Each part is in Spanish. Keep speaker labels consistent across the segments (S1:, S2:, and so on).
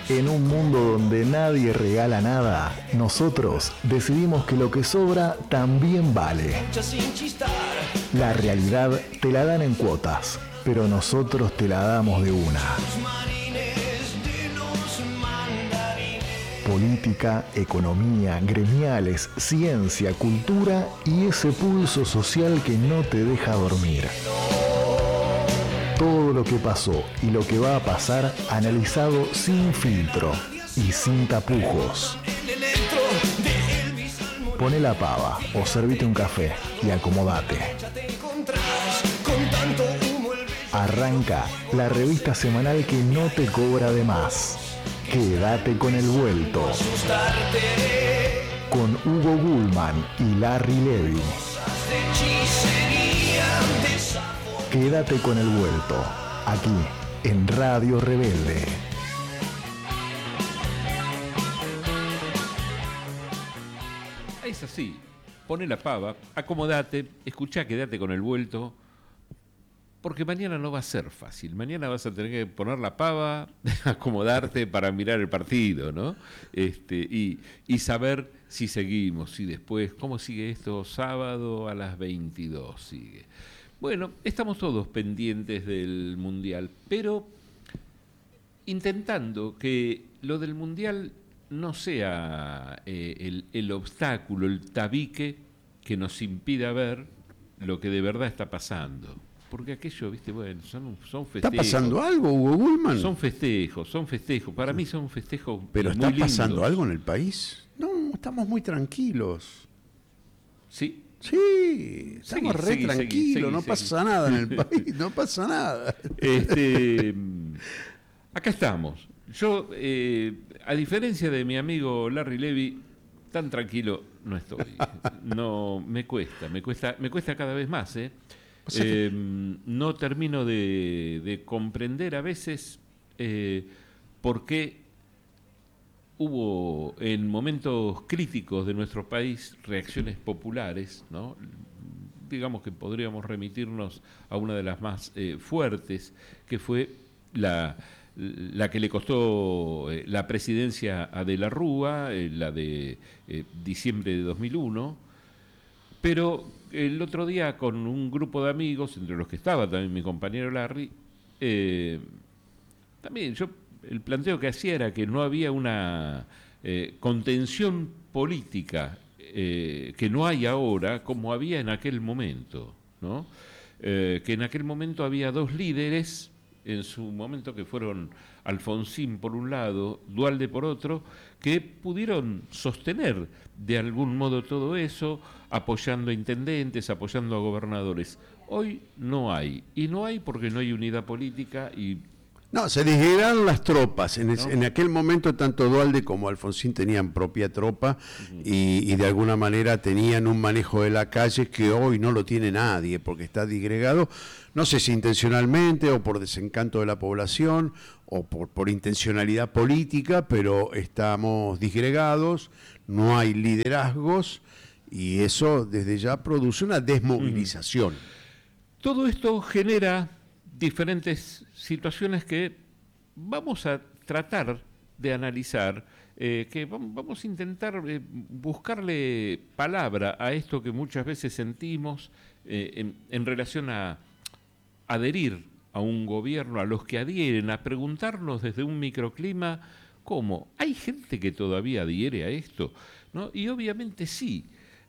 S1: En un mundo donde nadie regala nada, nosotros decidimos que lo que sobra también vale. La realidad te la dan en cuotas, pero nosotros te la damos de una. Política, economía, gremiales, ciencia, cultura y ese pulso social que no te deja dormir. Todo lo que pasó y lo que va a pasar analizado sin filtro y sin tapujos. Poné la pava o servite un café y acomodate. Arranca la revista semanal que no te cobra de más. Quédate con el vuelto. Con Hugo Gulman y Larry Levy. Quédate con el vuelto, aquí, en Radio Rebelde.
S2: Es así, poné la pava, acomodate, escuchá, quédate con el vuelto, porque mañana no va a ser fácil. Mañana vas a tener que poner la pava, acomodarte para mirar el partido, ¿no? Y saber si seguimos, si después, cómo sigue esto sábado a las 22 sigue. Bueno, estamos todos pendientes del Mundial, pero intentando que lo del Mundial no sea el obstáculo, el tabique que nos impida ver lo que de verdad está pasando. Porque aquello, viste, bueno, son festejos.
S3: ¿Está pasando algo, Hugo Gulman?
S2: Son festejos. Para mí son festejos
S3: ¿Pero
S2: muy
S3: está pasando
S2: lindos.
S3: algo en el país? No, estamos muy tranquilos.
S2: Sí.
S3: Sí, estamos tranquilos, no pasa nada en el país, no pasa nada.
S2: Acá estamos. Yo, a diferencia de mi amigo Larry Levy, tan tranquilo no estoy. No, me cuesta cada vez más, ¿eh? No termino de comprender a veces por qué hubo en momentos críticos de nuestro país reacciones populares, ¿no? Digamos que podríamos remitirnos a una de las más fuertes, que fue la que le costó la presidencia a De la Rúa, la de diciembre de 2001, pero el otro día con un grupo de amigos, entre los que estaba también mi compañero Larry, también el planteo que hacía era que no había una contención política que no hay ahora como había en aquel momento, ¿no? Que en aquel momento había dos líderes en su momento que fueron Alfonsín por un lado, Duhalde por otro, que pudieron sostener de algún modo todo eso, apoyando a intendentes, apoyando a gobernadores. Hoy no hay, y no hay porque no hay unidad política y...
S3: No, se disgregaron las tropas. En aquel momento tanto Duhalde como Alfonsín tenían propia tropa y de alguna manera tenían un manejo de la calle que hoy no lo tiene nadie porque está disgregado, no sé si intencionalmente o por desencanto de la población o por intencionalidad política, pero estamos disgregados, no hay liderazgos y eso desde ya produce una desmovilización.
S2: Todo esto genera diferentes situaciones que vamos a tratar de analizar, que vamos a intentar buscarle palabra a esto que muchas veces sentimos en relación a adherir a un gobierno, a los que adhieren, a preguntarnos desde un microclima, ¿cómo? ¿Hay gente que todavía adhiere a esto? ¿No? Y obviamente sí.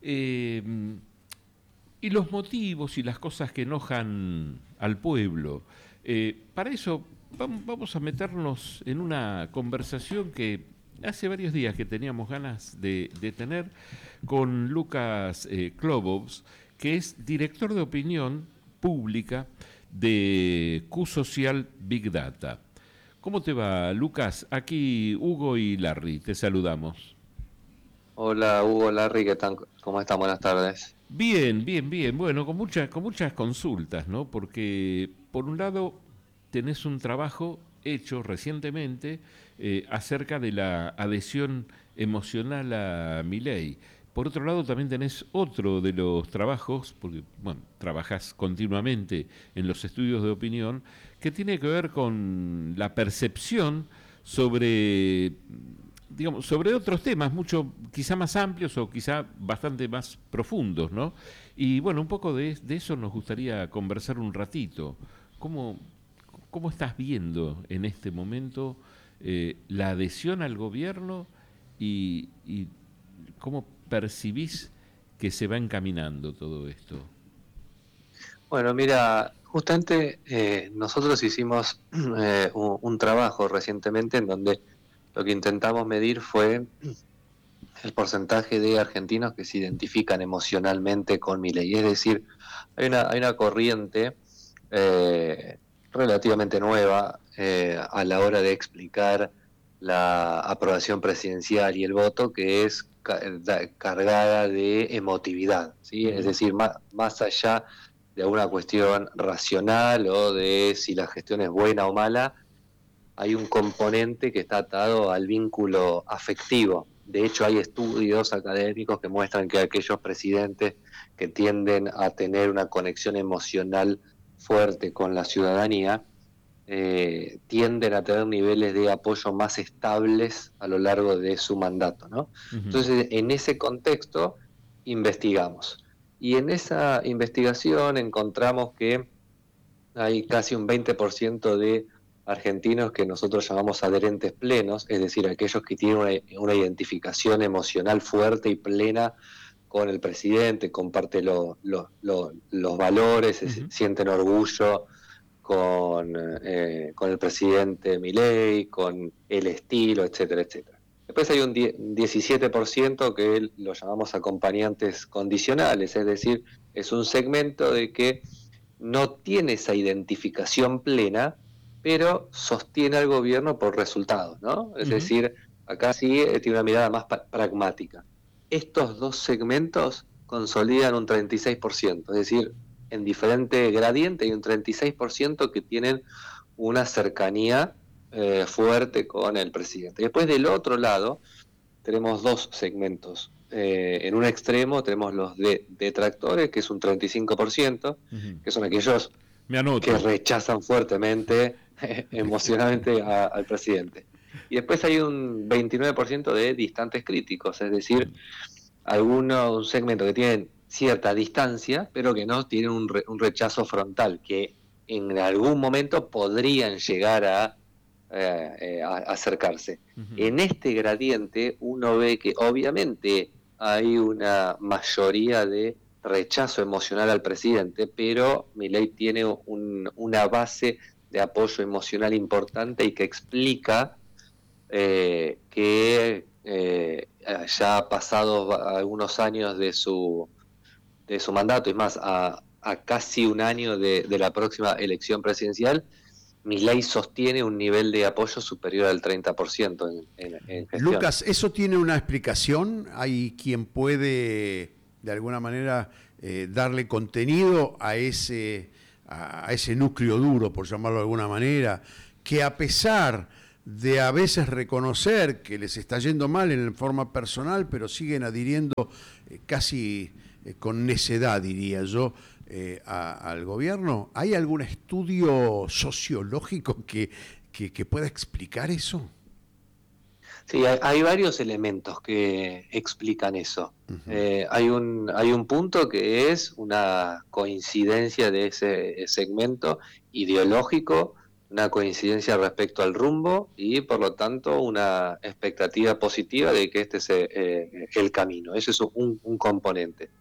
S2: Y los motivos y las cosas que enojan al pueblo. Para eso vamos a meternos en una conversación que hace varios días que teníamos ganas de tener con Lucas Klobos, que es director de opinión pública de Q-Social Big Data. ¿Cómo te va, Lucas? Aquí Hugo y Larry, te saludamos.
S4: Hola Hugo, Larry, ¿qué tal? ¿Cómo están? Buenas tardes.
S2: Bien. Bueno, con muchas consultas, ¿no? Porque, por un lado, tenés un trabajo hecho recientemente acerca de la adhesión emocional a Milei. Por otro lado, también tenés otro de los trabajos, porque, bueno, trabajás continuamente en los estudios de opinión, que tiene que ver con la percepción sobre, digamos, sobre otros temas, mucho quizá más amplios o quizá bastante más profundos, ¿no? Y bueno, un poco de eso nos gustaría conversar un ratito. ¿Cómo, cómo estás viendo en este momento la adhesión al gobierno y cómo percibís que se va encaminando todo esto?
S4: Bueno, mira, justamente nosotros hicimos un trabajo recientemente en donde lo que intentamos medir fue el porcentaje de argentinos que se identifican emocionalmente con Milei. Es decir, hay una corriente eh, relativamente nueva a la hora de explicar la aprobación presidencial y el voto, que es cargada de emotividad, ¿sí? Es decir, más allá de alguna cuestión racional o de si la gestión es buena o mala, hay un componente que está atado al vínculo afectivo. De hecho, hay estudios académicos que muestran que aquellos presidentes que tienden a tener una conexión emocional fuerte con la ciudadanía tienden a tener niveles de apoyo más estables a lo largo de su mandato, ¿no?
S2: Uh-huh.
S4: Entonces, en ese contexto, investigamos. Y en esa investigación encontramos que hay casi un 20% de argentinos que nosotros llamamos adherentes plenos, es decir, aquellos que tienen una identificación emocional fuerte y plena con el presidente, comparte los valores,
S2: Uh-huh.
S4: sienten orgullo con el presidente Milei, con el estilo, etcétera, etcétera. Después hay un 17% que lo llamamos acompañantes condicionales, es decir, es un segmento de que no tiene esa identificación plena, pero sostiene al gobierno por resultados, ¿no? Es decir, acá sí tiene una mirada más pragmática. Estos dos segmentos consolidan un 36%, es decir, en diferente gradiente hay un 36% que tienen una cercanía fuerte con el presidente. Después del otro lado tenemos dos segmentos. En un extremo tenemos los detractores, que es un 35%, que son aquellos que rechazan fuertmente, emocionalmente al presidente. Y después hay un 29% de distantes críticos, es decir, un segmento que tienen cierta distancia, pero que no tienen un rechazo frontal, que en algún momento podrían llegar a acercarse. En este gradiente uno ve que obviamente hay una mayoría de rechazo emocional al presidente, pero Milei tiene una base de apoyo emocional importante y que explica que ya pasados algunos años de su mandato, y más a casi un año de la próxima elección presidencial, Milei sostiene un nivel de apoyo superior al 30% en gestión.
S3: Lucas, ¿eso tiene una explicación? ¿Hay quien puede, de alguna manera, darle contenido a ese núcleo duro, por llamarlo de alguna manera, que a pesar de a veces reconocer que les está yendo mal en forma personal, pero siguen adhiriendo casi con necedad, diría yo, al gobierno? ¿Hay algún estudio sociológico que pueda explicar eso?
S4: Sí, hay varios elementos que explican eso. Uh-huh. Hay un punto que es una coincidencia de ese segmento ideológico, una coincidencia respecto al rumbo y, por lo tanto, una expectativa positiva de que este es el camino. Ese es un componente.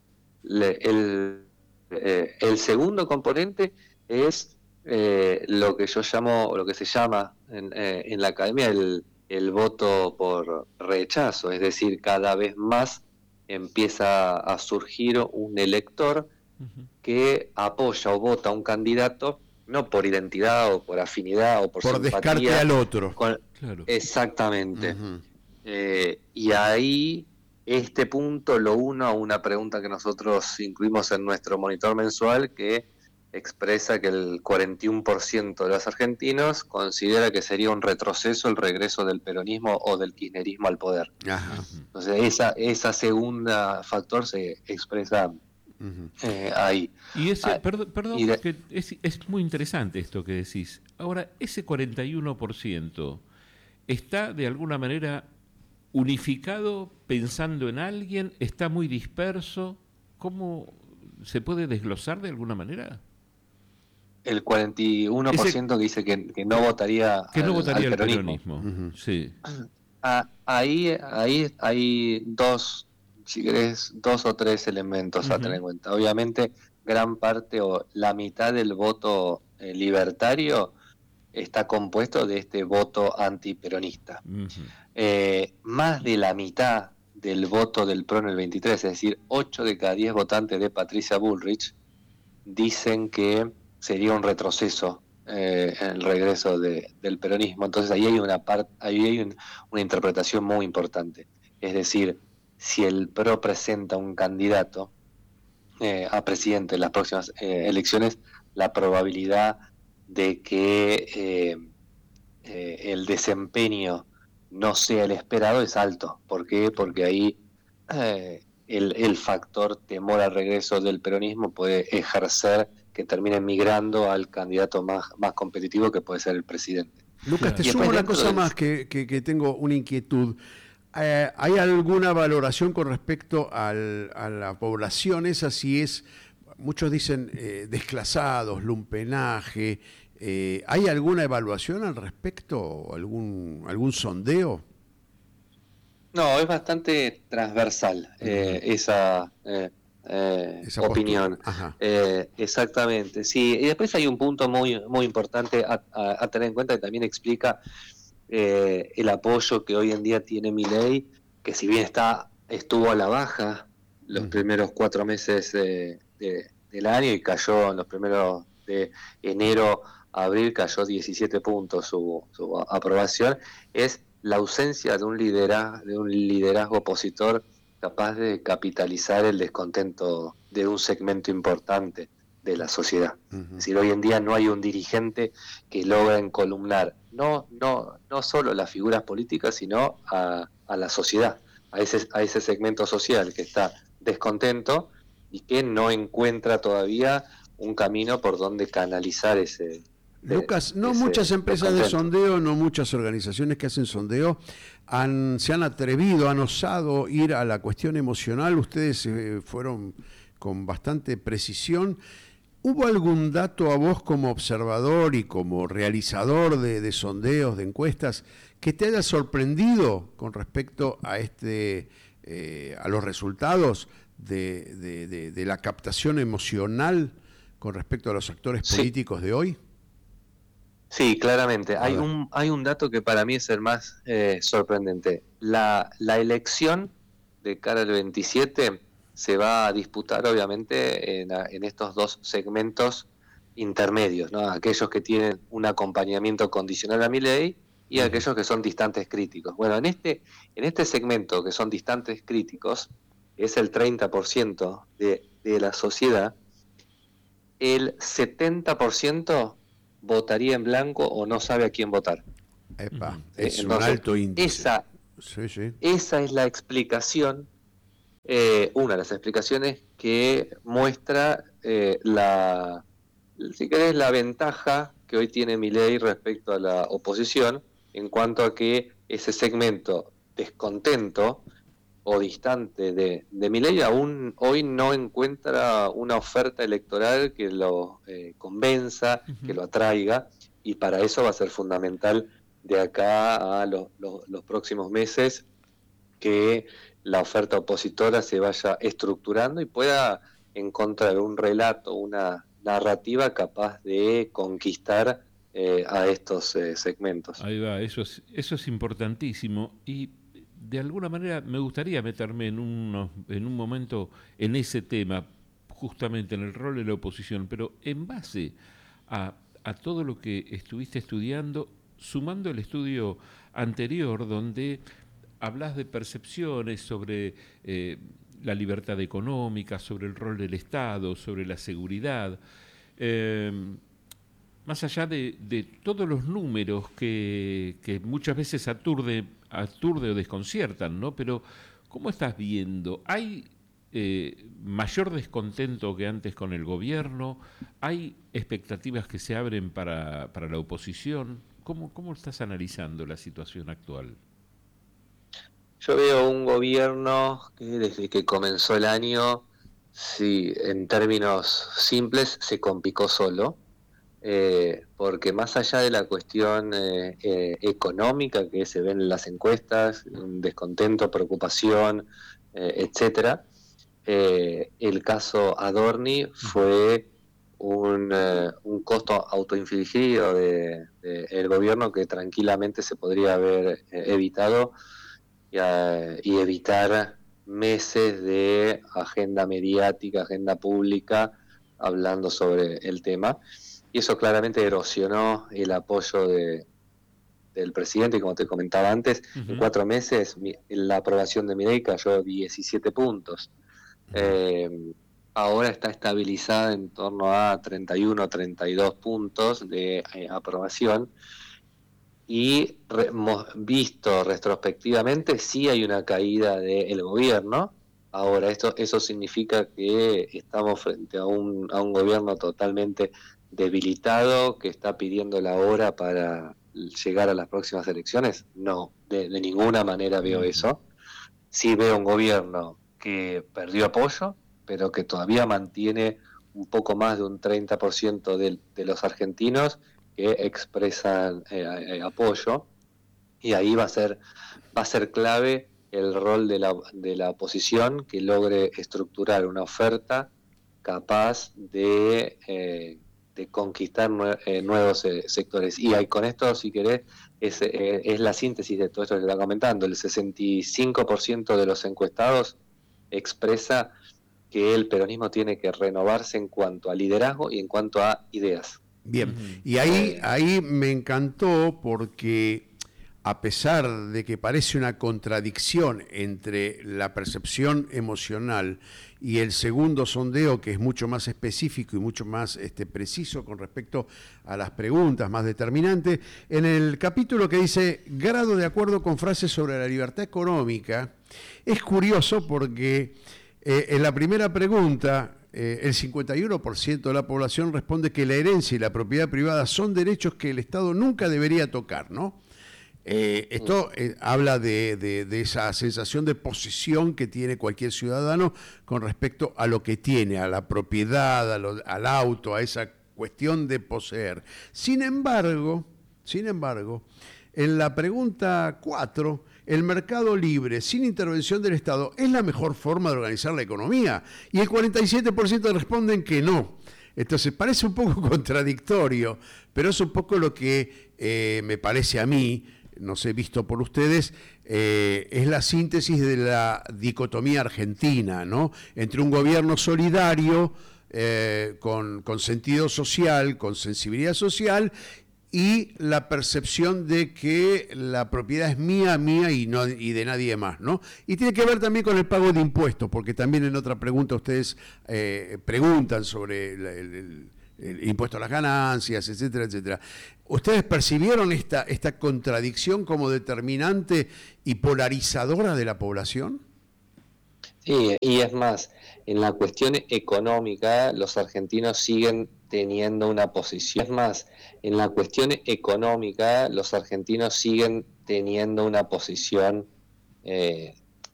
S4: El segundo componente es lo que yo llamo, o lo que se llama en la academia el voto por rechazo, es decir, cada vez más empieza a surgir un elector que apoya o vota a un candidato no por identidad o por afinidad o por simpatía.
S3: Descarte al otro.
S4: Claro. Exactamente. Y ahí este punto lo uno a una pregunta que nosotros incluimos en nuestro monitor mensual, que expresa que el 41% de los argentinos considera que sería un retroceso el regreso del peronismo o del kirchnerismo al poder. Ajá. Entonces esa segunda factor se expresa ahí.
S2: Y ese, perdón, que es muy interesante esto que decís. Ahora, ese 41%, está de alguna manera unificado, pensando en alguien, está muy disperso. ¿Cómo se puede desglosar de alguna manera?
S4: El 41% que dice que no votaría
S2: que no votaría
S4: al
S2: el peronismo. Sí.
S4: Ahí hay dos, si querés, dos o tres elementos a tener en cuenta. Obviamente, gran parte o la mitad del voto libertario está compuesto de este voto antiperonista. Más de la mitad del voto del PRO en el 23, es decir, 8 de cada 10 votantes de Patricia Bullrich, dicen que sería un retroceso en el regreso del peronismo. Entonces ahí hay una interpretación muy importante. Es decir, si el PRO presenta un candidato a presidente en las próximas elecciones, la probabilidad de que el desempeño no sea el esperado es alto. ¿Por qué? Porque ahí el factor temor al regreso del peronismo puede ejercer que termine migrando al candidato más competitivo, que puede ser el presidente.
S3: Lucas, te sumo una cosa más que tengo una inquietud. ¿Hay alguna valoración con respecto a la población? Esa sí es, muchos dicen desclasados, lumpenaje. ¿Hay alguna evaluación al respecto? ¿Algún sondeo?
S4: No, es bastante transversal esa opinión. Exactamente, sí. Y después hay un punto muy importante a tener en cuenta, que también explica el apoyo que hoy en día tiene Milei, que si bien estuvo a la baja los primeros 4 meses del año y cayó en los primeros de enero a abril, cayó 17 puntos su aprobación, es la ausencia de un liderazgo opositor capaz de capitalizar el descontento de un segmento importante de la sociedad. Es decir, hoy en día no hay un dirigente que logre encolumnar no solo las figuras políticas, sino a la sociedad, a ese segmento social que está descontento y que no encuentra todavía un camino por donde canalizar ese...
S3: Lucas, no muchas empresas de sondeo, no muchas organizaciones que hacen sondeo se han atrevido, han osado ir a la cuestión emocional. Ustedes fueron con bastante precisión. ¿Hubo algún dato a vos como observador y como realizador de sondeos, de encuestas, que te haya sorprendido con respecto a a los resultados de la captación emocional con respecto a los actores políticos de hoy?
S4: Sí, claramente. Hay un dato que para mí es el más sorprendente. La elección de cara al 27 se va a disputar obviamente en estos dos segmentos intermedios, ¿no? Aquellos que tienen un acompañamiento condicional a Milei y aquellos que son distantes críticos. Bueno, en este segmento que son distantes críticos, que es el 30% de la sociedad, el 70% votaría en blanco o no sabe a quién votar.
S3: Epa, es entonces, un alto índice.
S4: Esa es la explicación, una de las explicaciones que muestra si querés, la ventaja que hoy tiene Milei respecto a la oposición, en cuanto a que ese segmento descontento o distante de Milei aún hoy no encuentra una oferta electoral que lo convenza, que lo atraiga, y para eso va a ser fundamental de acá a los próximos meses que la oferta opositora se vaya estructurando y pueda encontrar un relato, una narrativa capaz de conquistar a estos segmentos.
S2: Ahí va, eso es importantísimo, y de alguna manera me gustaría meterme en un momento en ese tema, justamente en el rol de la oposición, pero en base a todo lo que estuviste estudiando, sumando el estudio anterior donde hablas de percepciones sobre la libertad económica, sobre el rol del Estado, sobre la seguridad, más allá de todos los números que muchas veces aturde o desconciertan, ¿no? Pero, ¿cómo estás viendo? ¿Hay mayor descontento que antes con el gobierno? ¿Hay expectativas que se abren para la oposición? ¿Cómo estás analizando la situación actual?
S4: Yo veo un gobierno que desde que comenzó el año, sí, en términos simples, se complicó solo, porque más allá de la cuestión económica que se ven en las encuestas, un descontento, preocupación, etcétera, el caso Adorni fue un costo autoinfligido del gobierno que tranquilamente se podría haber evitado y evitar meses de agenda mediática, agenda pública, hablando sobre el tema. Y eso claramente erosionó el apoyo del presidente, y como te comentaba antes, en 4 meses la aprobación de Milei cayó 17 puntos. Ahora está estabilizada en torno a 31 o 32 puntos de aprobación. Y visto retrospectivamente, sí hay una caída del gobierno. Ahora, eso significa que estamos frente a un gobierno totalmente debilitado que está pidiendo la hora para llegar a las próximas elecciones. No, de ninguna manera veo eso. Sí veo un gobierno que perdió apoyo, pero que todavía mantiene un poco más de un 30% de los argentinos que expresan apoyo, y ahí va a ser clave el rol de la oposición, que logre estructurar una oferta capaz de conquistar nuevos sectores. Y ahí, con esto, si querés, es la síntesis de todo esto que te está comentando. El 65% de los encuestados expresa que el peronismo tiene que renovarse en cuanto a liderazgo y en cuanto a ideas.
S3: Bien, y ahí me encantó porque a pesar de que parece una contradicción entre la percepción emocional y el segundo sondeo, que es mucho más específico y mucho más preciso con respecto a las preguntas más determinantes, en el capítulo que dice grado de acuerdo con frases sobre la libertad económica, es curioso porque en la primera pregunta el 51% de la población responde que la herencia y la propiedad privada son derechos que el Estado nunca debería tocar, ¿no? Esto habla de esa sensación de posesión que tiene cualquier ciudadano con respecto a lo que tiene, a la propiedad, al auto, a esa cuestión de poseer. Sin embargo, en la pregunta 4, el mercado libre, sin intervención del Estado, ¿es la mejor forma de organizar la economía? Y el 47% responden que no. Entonces, parece un poco contradictorio, pero es un poco lo que me parece a mí, no sé, visto por ustedes, es la síntesis de la dicotomía argentina, ¿no? Entre un gobierno solidario, con sentido social, con sensibilidad social, y la percepción de que la propiedad es mía y de nadie más, ¿no? Y tiene que ver también con el pago de impuestos, porque también en otra pregunta ustedes preguntan sobre el impuesto a las ganancias, etcétera, etcétera. ¿Ustedes percibieron esta contradicción como determinante y polarizadora de la población?
S4: Sí, y es más, en la cuestión económica, los argentinos siguen teniendo una posición. Es más, en la cuestión económica, los argentinos siguen teniendo una posición